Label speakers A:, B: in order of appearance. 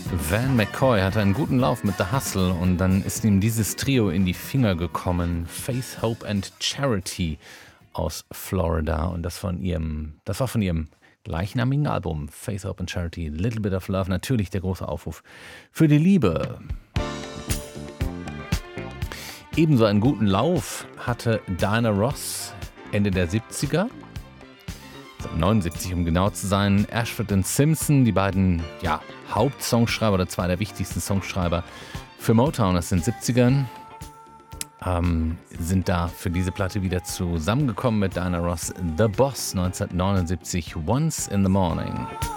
A: Van McCoy hatte einen guten Lauf mit The Hustle und dann ist ihm dieses Trio in die Finger gekommen. Faith, Hope and Charity aus Florida und das war von ihrem gleichnamigen Album Faith, Hope and Charity, Little Bit of Love, natürlich der große Aufruf für die Liebe. Ebenso einen guten Lauf hatte Diana Ross Ende der 70er. 79, um genau zu sein. Ashford und Simpson, die beiden Hauptsongschreiber oder zwei der wichtigsten Songschreiber für Motown aus den 70ern, sind da für diese Platte wieder zusammengekommen mit Diana Ross. The Boss 1979, Once in the Morning.